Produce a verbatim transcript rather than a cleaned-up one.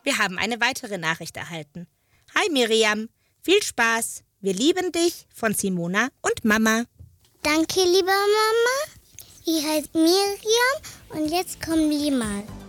Wir haben eine weitere Nachricht erhalten. Hi Miriam, viel Spaß. Wir lieben dich von Simona und Mama. Danke, liebe Mama. Ich heiße Miriam und jetzt kommen wir mal.